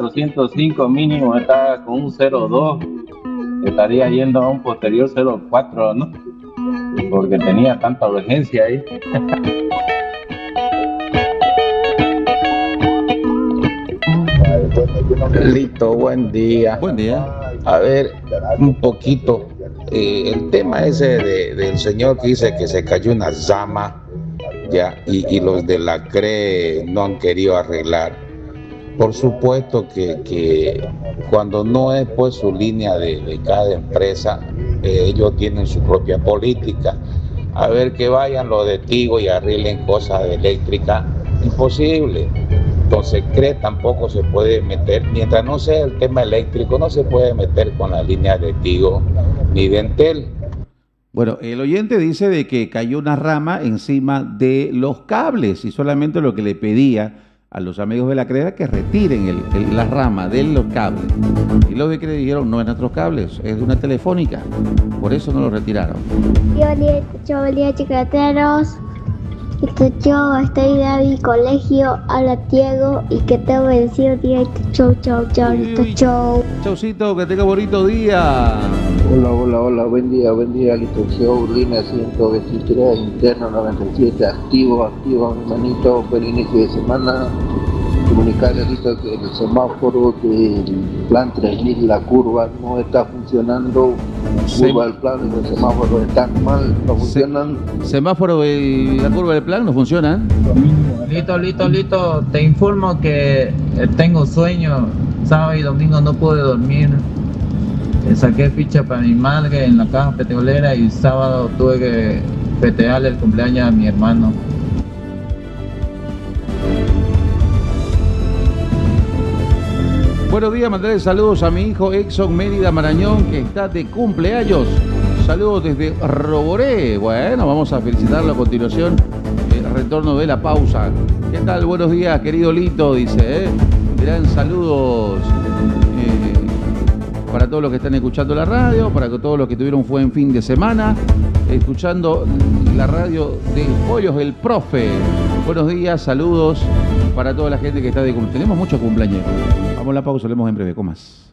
405 mínimo está con un 02, estaría yendo a un posterior 04, ¿no? Porque tenía tanta urgencia ahí. Lito, buen día. Buen día. A ver, un poquito. El tema ese del señor que dice que se cayó una llama, ya, y los de la CRE no han querido arreglar. Por supuesto que cuando no es pues su línea de cada empresa, ellos tienen su propia política. A ver, que vayan los de Tigo y arreglen cosas de eléctrica, imposible. Entonces CRE tampoco se puede meter, mientras no sea el tema eléctrico, no se puede meter con la línea de Tigo ni de Entel. Bueno, el oyente dice de que cayó una rama encima de los cables y solamente lo que le pedía a los amigos de la CRE era que retiren la rama de los cables. Y los de CRE dijeron, no es nuestros cables, es de una telefónica. Por eso no lo retiraron. Buen día, chicleteros. Yo estoy de mi colegio, habla Diego, y que te voy a decir directo, chau, chau. Chaucito, que tenga bonito día. Hola, buen día, Lito Show, línea 123, interno 97, activo, mi manito, buen inicio de semana. Comunicarle, Lito, que el semáforo del plan 3000, la curva no está funcionando. Curva del plan, los semáforos están mal, no funcionan. Semáforo de la curva del plan no funciona. Lito, te informo que tengo sueño. Sábado y domingo no pude dormir. Saqué ficha para mi madre en la caja petrolera y sábado tuve que festejarle el cumpleaños a mi hermano. Buenos días, mandarle saludos a mi hijo Exxon Mérida Marañón, que está de cumpleaños. Saludos desde Roboré. Bueno, vamos a felicitarlo a continuación. El retorno de la pausa. ¿Qué tal? Buenos días, querido Lito, dice. Gran saludos para todos los que están escuchando la radio, para todos los que tuvieron un buen fin de semana, escuchando la radio de Pollos del Profe. Buenos días, saludos para toda la gente que está de cumpleaños. Tenemos muchos cumpleaños. Vamos a la pausa, leemos en breve con más.